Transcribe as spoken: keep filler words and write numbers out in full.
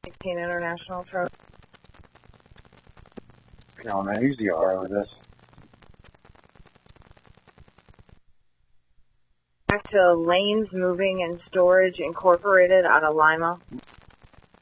sixteen International Approach. No, man, who's the R O of this? Back to Lanes Moving and Storage Incorporated out of Lima.